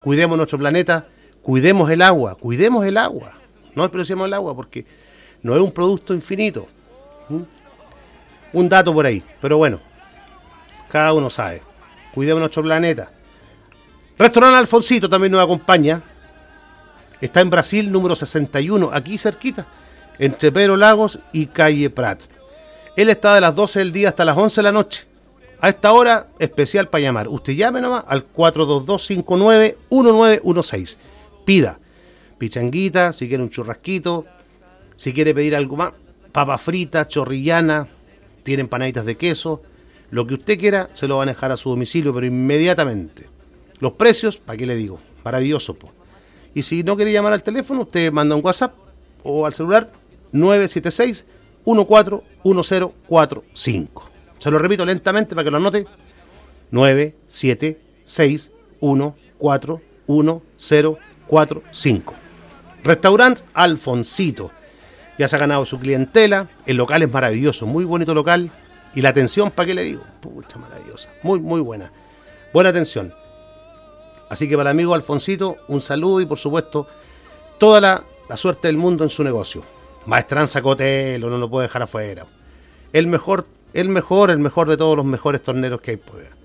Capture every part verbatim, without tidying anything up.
cuidemos nuestro planeta, cuidemos el agua, cuidemos el agua. No despreciemos el agua porque no es un producto infinito. ¿Mm? Un dato por ahí, pero bueno, cada uno sabe. Cuidemos nuestro planeta. Restaurante Alfonsito también nos acompaña. Está en Brasil, número sesenta y uno, aquí cerquita, entre Pedro Lagos y Calle Prat. Él está de las doce del día hasta las once de la noche. A esta hora, especial para llamar. Usted llame nomás al cuatro dos dos, cinco nueve, uno nueve uno seis. Pida pichanguita, si quiere un churrasquito, si quiere pedir algo más, papa frita, chorrillana, tiene empanaditas de queso, lo que usted quiera, se lo van a dejar a su domicilio, pero inmediatamente. Los precios, ¿para qué le digo? Maravilloso, po. Y si no quiere llamar al teléfono, usted manda un WhatsApp o al celular nueve siete seis, uno cuatro uno cero cuatro cinco. Se lo repito lentamente para que lo anote. nueve siete seis, uno cuatro uno cero cuatro cinco. Restaurante Alfonsito. Ya se ha ganado su clientela. El local es maravilloso, muy bonito local. Y la atención, ¿para qué le digo? Pucha, maravillosa. Muy, muy buena. Buena atención. Así que para el amigo Alfonsito, un saludo y por supuesto, toda la, la suerte del mundo en su negocio. Maestranza Cotelo, no lo puede dejar afuera. El mejor, el mejor, el mejor de todos los mejores torneros que hay.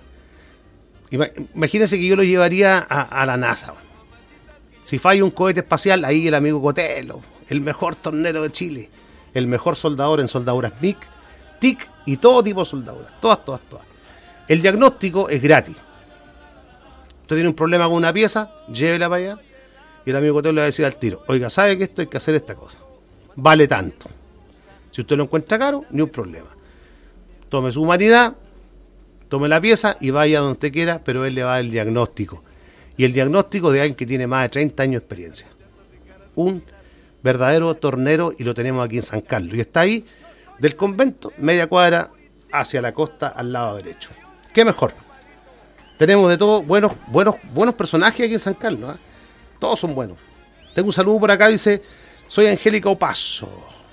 Imagínense que yo lo llevaría a, a la NASA. Si falla un cohete espacial, ahí el amigo Cotelo, el mejor tornero de Chile, el mejor soldador en soldaduras M I C, T I C y todo tipo de soldaduras. Todas, todas, todas. El diagnóstico es gratis. Usted tiene un problema con una pieza, llévela para allá y el amigo Cotelo le va a decir al tiro, oiga, ¿sabe que esto hay que hacer esta cosa? Vale tanto. Si usted lo encuentra caro, ni un problema. Tome su humanidad, tome la pieza y vaya donde usted quiera, pero él le va a dar el diagnóstico. Y el diagnóstico de alguien que tiene más de treinta años de experiencia. Un verdadero tornero y lo tenemos aquí en San Carlos. Y está ahí, del convento, media cuadra hacia la costa al lado derecho. ¿Qué mejor? Tenemos de todo, buenos, buenos, buenos personajes aquí en San Carlos, ¿eh? Todos son buenos. Tengo un saludo por acá, dice, soy Angélica Opaso.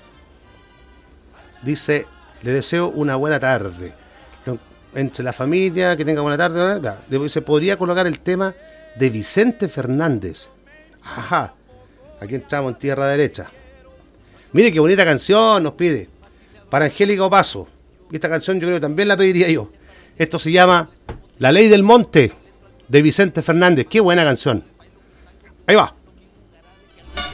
Dice, le deseo una buena tarde. Entre la familia, que tenga buena tarde. ¿Verdad? Dice, podría colocar el tema de Vicente Fernández. Ajá, aquí entramos en tierra derecha. Mire qué bonita canción nos pide. Para Angélica Opaso. Y esta canción yo creo que también la pediría yo. Esto se llama La Ley del Monte, de Vicente Fernández. Qué buena canción. Ahí va.